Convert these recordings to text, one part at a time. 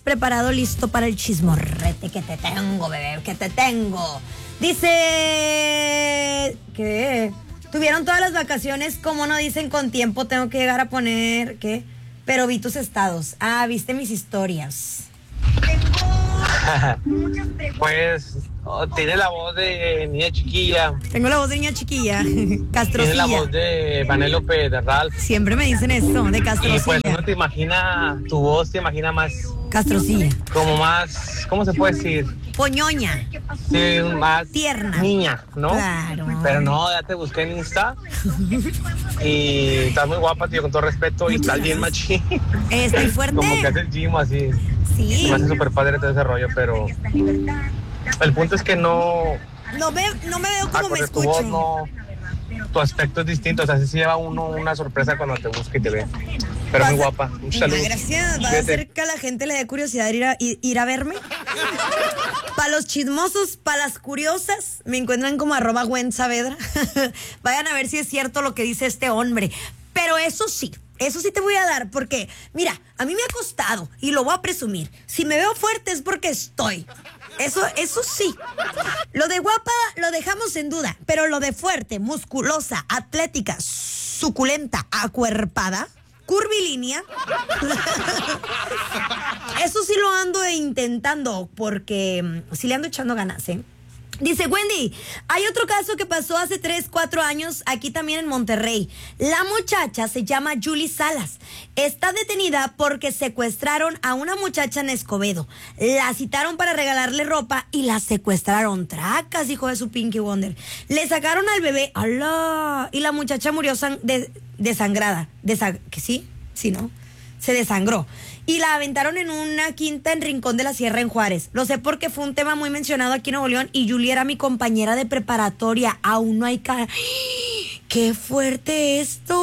preparado, listo para el chismorrete que te tengo, bebé, que te tengo. Dice que tuvieron todas las vacaciones, como no dicen con tiempo, tengo que llegar a poner, ¿qué? Pero vi tus estados. Ah, viste mis historias. Pues tiene la voz de niña chiquilla. Tengo la voz de niña chiquilla, Tiene Castrocilla. la voz de Vanellope, de Ralph. Siempre me dicen esto, de Y Castrocilla. pues uno te imagina, tu voz te imagina más, Castrocilla. como más, ¿cómo se puede decir? Poñoña. Sí, más Tierna. niña, ¿no? Claro. Pero no, ya te busqué en Insta y estás muy guapa, tío, con todo respeto, y estás bien machín. Estoy fuerte. Como que haces gym así. Sí. Me hace súper padre todo ese rollo, pero el punto es que no, No me veo como me acorde tu voz, escucho. no, tu aspecto es distinto, o sea, sí se lleva uno una sorpresa cuando te busca y te ve. Pero muy guapa. Un saludo. Gracias. ¿Va a Cuídate. hacer que a la gente le dé curiosidad ir a verme? Para los chismosos, para las curiosas, me encuentran como @Gwen Saavedra. Vayan a ver si es cierto lo que dice este hombre. Pero eso sí te voy a dar, porque, mira, a mí me ha costado y lo voy a presumir. Si me veo fuerte es porque estoy. Eso sí. Lo de guapa lo dejamos en duda, pero lo de fuerte, musculosa, atlética, suculenta, acuerpada, curvilínea. Eso sí lo ando intentando, porque sí le ando echando ganas, ¿eh? Dice Wendy, hay otro caso que pasó hace 3, 4 años aquí también en Monterrey. La muchacha se llama Julie Salas. Está detenida porque secuestraron a una muchacha en Escobedo. La citaron para regalarle ropa y la secuestraron. Tracas, hijo de su Pinky Wonder. Le sacaron al bebé, ¡alá! Y la muchacha murió desangrada. ¿Sí? Sí, ¿no? Se desangró. Y la aventaron en una quinta en Rincón de la Sierra, en Juárez. Lo sé porque fue un tema muy mencionado aquí en Nuevo León y Julie era mi compañera de preparatoria. Aún no hay ¡Qué fuerte esto!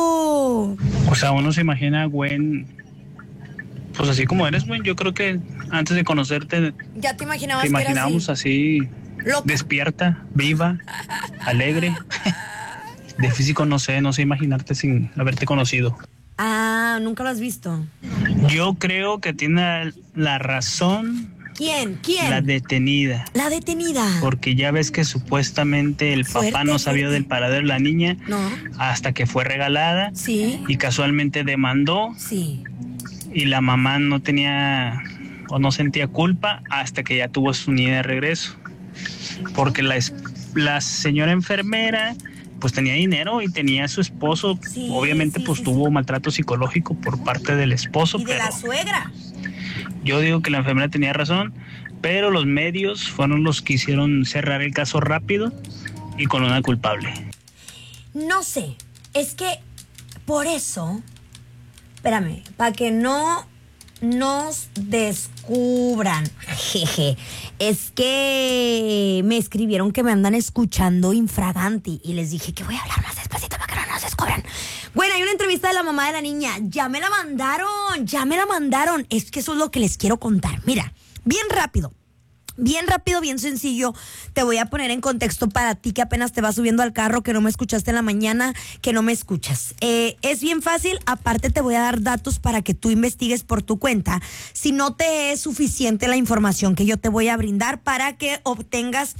O sea, uno se imagina a Gwen, pues así como eres, Gwen. Yo creo que antes de conocerte, Ya te imaginabas te que era imaginábamos así, Loca. despierta, viva, alegre. De físico no sé imaginarte sin haberte conocido. Ah, nunca lo has visto. Yo creo que tiene la razón ¿Quién? la detenida. La detenida. Porque ya ves que supuestamente el Fuerte, papá no sabía fuerte. del paradero de la niña No. hasta que fue regalada Sí. y casualmente demandó Sí. y la mamá no tenía o no sentía culpa hasta que ya tuvo su niña de regreso. Porque la señora enfermera pues tenía dinero y tenía a su esposo. Sí, Obviamente sí, pues sí, tuvo maltrato psicológico por parte del esposo, Y de pero la suegra. yo digo que la enfermera tenía razón, pero los medios fueron los que hicieron cerrar el caso rápido y con una culpable. No sé, es que por eso, espérame, para que no nos descubran, jeje, es que me escribieron que me andan escuchando infraganti y les dije que voy a hablar más despacito para que no nos descubran. Bueno, hay una entrevista de la mamá de la niña, ya me la mandaron, es que eso es lo que les quiero contar. Mira, bien rápido, bien sencillo, te voy a poner en contexto para ti que apenas te vas subiendo al carro, que no me escuchaste en la mañana, que no me escuchas. Es bien fácil, aparte te voy a dar datos para que tú investigues por tu cuenta, si no te es suficiente la información que yo te voy a brindar para que obtengas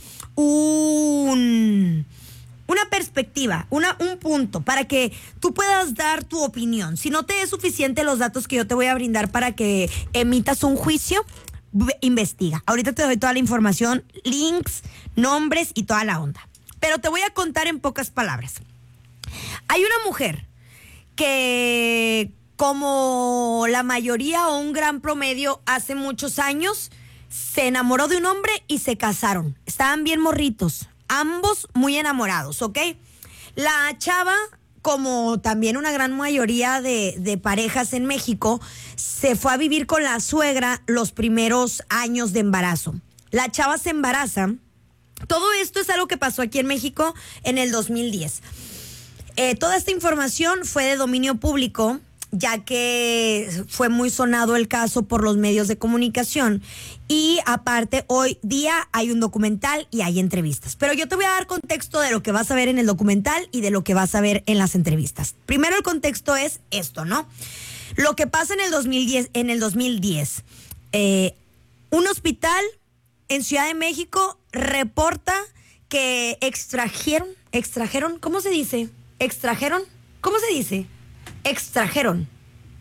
una perspectiva, un punto, para que tú puedas dar tu opinión. Si no te es suficiente los datos que yo te voy a brindar para que emitas un juicio, investiga. Ahorita te doy toda la información, links, nombres y toda la onda. Pero te voy a contar en pocas palabras. Hay una mujer que, como la mayoría o un gran promedio, hace muchos años, se enamoró de un hombre y se casaron. Estaban bien morritos, ambos muy enamorados, ¿ok? La chava, como también una gran mayoría de parejas en México, se fue a vivir con la suegra los primeros años de embarazo. La chava se embaraza. Todo esto es algo que pasó aquí en México en el 2010. Toda esta información fue de dominio público, ya que fue muy sonado el caso por los medios de comunicación. Y aparte, hoy día hay un documental y hay entrevistas. Pero yo te voy a dar contexto de lo que vas a ver en el documental y de lo que vas a ver en las entrevistas. Primero, el contexto es esto, ¿no? Lo que pasa en el 2010, Un hospital en Ciudad de México reporta que extrajeron, ¿cómo se dice? ¿Cómo se dice? Extrajeron.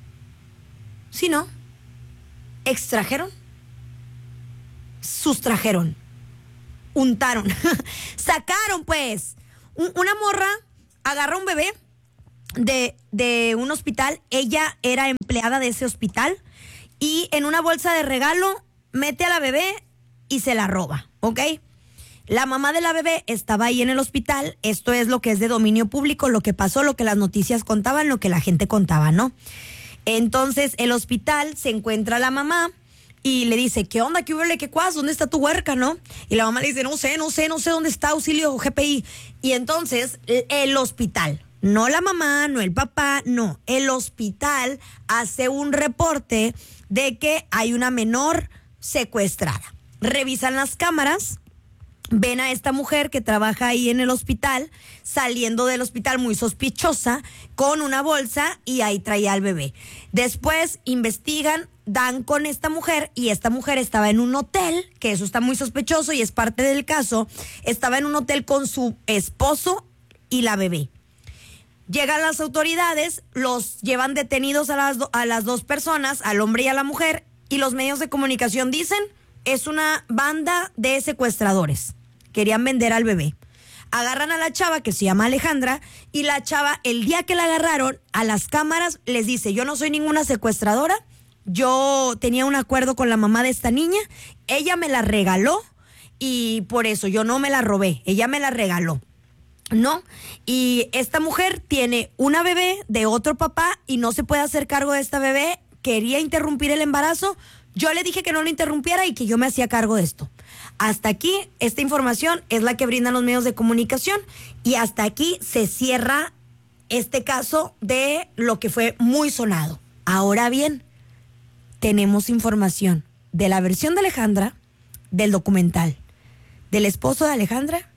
¿Sí, no? Extrajeron. Sustrajeron. Untaron. Sacaron, pues. Una morra agarra un bebé de un hospital. Ella era empleada de ese hospital. Y en una bolsa de regalo mete a la bebé y se la roba, ¿ok? La mamá de la bebé estaba ahí en el hospital. Esto es lo que es de dominio público, lo que pasó, lo que las noticias contaban, lo que la gente contaba, ¿no? Entonces el hospital se encuentra a la mamá y le dice, ¿qué onda? ¿Qué huele? ¿Qué cuas? ¿Dónde está tu huerca, no? Y la mamá le dice, no sé dónde está, auxilio GPI. Y entonces el hospital, no la mamá, no el papá, no, el hospital hace un reporte de que hay una menor secuestrada. Revisan las cámaras, ven a esta mujer que trabaja ahí en el hospital, saliendo del hospital muy sospechosa, con una bolsa y ahí traía al bebé. Después investigan, dan con esta mujer y esta mujer estaba en un hotel, que eso está muy sospechoso y es parte del caso, estaba en un hotel con su esposo y la bebé. Llegan las autoridades, los llevan detenidos a las dos personas, al hombre y a la mujer, y los medios de comunicación dicen, es una banda de secuestradores. Querían vender al bebé. Agarran a la chava que se llama Alejandra y la chava, el día que la agarraron, a las cámaras les dice, yo no soy ninguna secuestradora, yo tenía un acuerdo con la mamá de esta niña, ella me la regaló y por eso yo no me la robé, ella me la regaló. ¿No? Y esta mujer tiene una bebé de otro papá y no se puede hacer cargo de esta bebé, quería interrumpir el embarazo, yo le dije que no lo interrumpiera y que yo me hacía cargo de esto. Hasta aquí, esta información es la que brindan los medios de comunicación y hasta aquí se cierra este caso de lo que fue muy sonado. Ahora bien, tenemos información de la versión de Alejandra, del documental, del esposo de Alejandra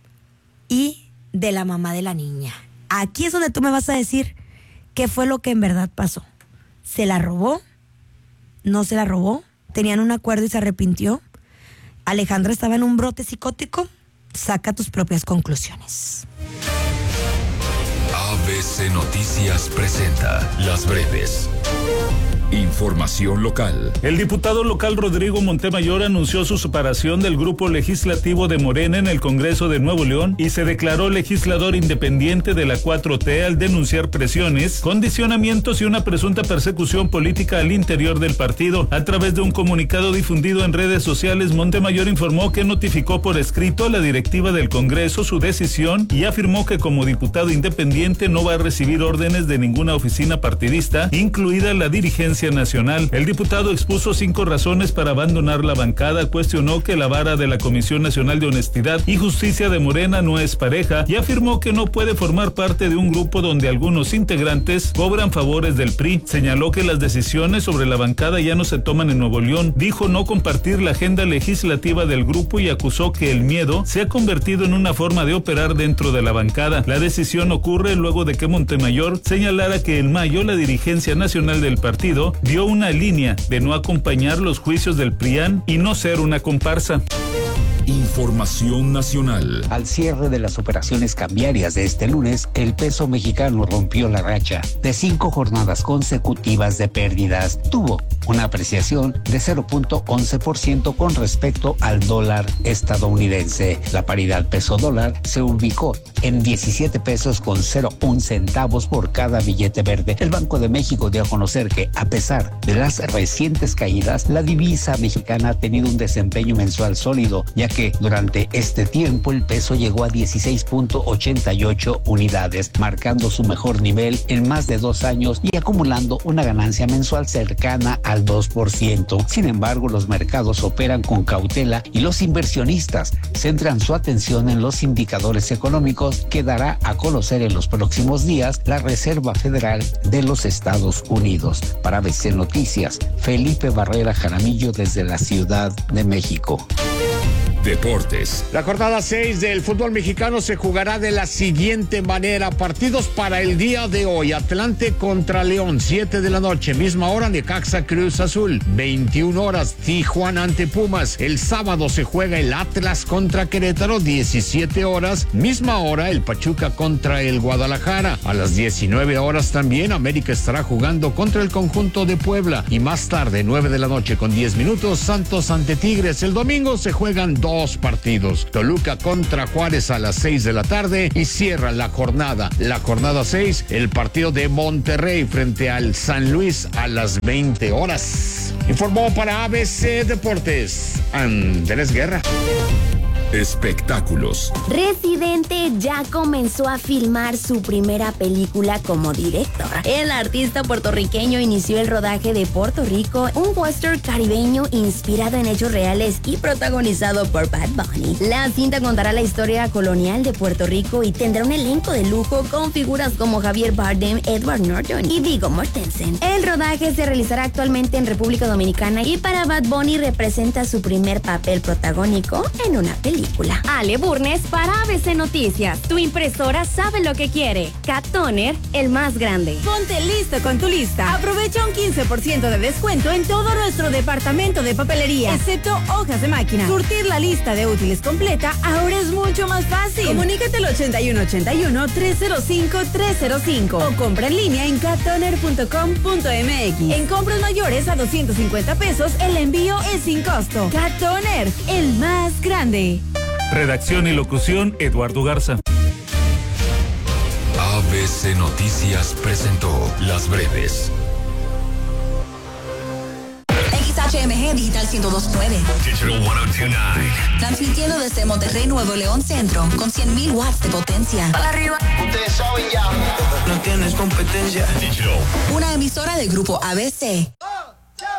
y de la mamá de la niña. Aquí es donde tú me vas a decir qué fue lo que en verdad pasó. ¿Se la robó? ¿No se la robó? ¿Tenían un acuerdo y se arrepintió? ¿Alejandra estaba en un brote psicótico? Saca tus propias conclusiones. ABC Noticias presenta Las Breves. Información local. El diputado local Rodrigo Montemayor anunció su separación del grupo legislativo de Morena en el Congreso de Nuevo León y se declaró legislador independiente de la 4T al denunciar presiones, condicionamientos y una presunta persecución política al interior del partido. A través de un comunicado difundido en redes sociales, Montemayor informó que notificó por escrito a la directiva del Congreso su decisión y afirmó que como diputado independiente no va a recibir órdenes de ninguna oficina partidista, incluida la dirigencia nacional. El diputado expuso 5 razones para abandonar la bancada, cuestionó que la vara de la Comisión Nacional de Honestidad y Justicia de Morena no es pareja y afirmó que no puede formar parte de un grupo donde algunos integrantes cobran favores del PRI. Señaló que las decisiones sobre la bancada ya no se toman en Nuevo León. Dijo no compartir la agenda legislativa del grupo y acusó que el miedo se ha convertido en una forma de operar dentro de la bancada. La decisión ocurre luego de que Montemayor señalara que en mayo la dirigencia nacional del partido dio una línea de no acompañar los juicios del PRIAN y no ser una comparsa. Información nacional. Al cierre de las operaciones cambiarias de este lunes, el peso mexicano rompió la racha de 5 jornadas consecutivas de pérdidas. Tuvo una apreciación de 0.11% con respecto al dólar estadounidense. La paridad peso-dólar se ubicó en 17 pesos con 0.1 centavos por cada billete verde. El Banco de México dio a conocer que, a pesar de las recientes caídas, la divisa mexicana ha tenido un desempeño mensual sólido, ya que durante este tiempo el peso llegó a 16.88 unidades, marcando su mejor nivel en más de 2 años y acumulando una ganancia mensual cercana al 2%. Sin embargo, los mercados operan con cautela y los inversionistas centran su atención en los indicadores económicos que dará a conocer en los próximos días la Reserva Federal de los Estados Unidos. Para ABC Noticias, Felipe Barrera Jaramillo desde la Ciudad de México. Deportes. La jornada 6 del fútbol mexicano se jugará de la siguiente manera. Partidos para el día de hoy. Atlante contra León, 7 de la noche. Misma hora, Necaxa Cruz Azul. 21 horas, Tijuana ante Pumas. El sábado se juega el Atlas contra Querétaro, 17 horas. Misma hora, el Pachuca contra el Guadalajara. A las 19 horas también, América estará jugando contra el conjunto de Puebla. Y más tarde, 9 de la noche con 10 minutos, Santos ante Tigres. El domingo se juegan dos partidos. Toluca contra Juárez a las 6 de la tarde y cierra la jornada 6, el partido de Monterrey frente al San Luis a las 20 horas. Informó para ABC Deportes, Andrés Guerra. Espectáculos. Residente ya comenzó a filmar su primera película como director. El artista puertorriqueño inició el rodaje de Puerto Rico, un western caribeño inspirado en hechos reales y protagonizado por Bad Bunny. La cinta contará la historia colonial de Puerto Rico y tendrá un elenco de lujo con figuras como Javier Bardem, Edward Norton y Viggo Mortensen. El rodaje se realizará actualmente en República Dominicana y para Bad Bunny representa su primer papel protagónico en una película. Ale Burnes para ABC Noticias. Tu impresora sabe lo que quiere. Cat Toner, el más grande. Ponte listo con tu lista. Aprovecha un 15% de descuento en todo nuestro departamento de papelería, excepto hojas de máquina. Surtir la lista de útiles completa ahora es mucho más fácil. Comunícate al 8181-305-305 o compra en línea en cattoner.com.mx. En compras mayores a 250 pesos, el envío es sin costo. Cat Toner, el más grande. Redacción y locución, Eduardo Garza. ABC Noticias presentó Las Breves. XHMG Digital 102.9. Digital 102.9. Transmitiendo desde Monterrey, Nuevo León Centro, con 100,000 watts de potencia. Para arriba. Ustedes saben ya. No tienes competencia. Digital. Una emisora del grupo ABC.